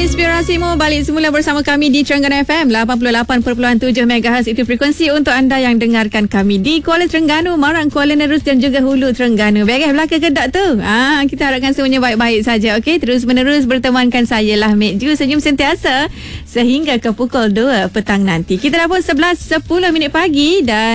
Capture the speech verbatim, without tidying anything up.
Inspirasimu balik semula bersama kami di Terengganu F M lapan puluh lapan perpuluhan tujuh megahertz. Itu frekuensi untuk anda yang dengarkan kami di Kuala Terengganu, Marang, Kuala Nerus dan juga Hulu Terengganu. Beres belakang kedak tu. Ah, kita harapkan semuanya baik-baik saja. Okey, terus menerus bertemankan saya lah Mek Ju, senyum sentiasa sehingga ke pukul dua petang nanti. Kita dah pun sebelas sepuluh minit pagi dan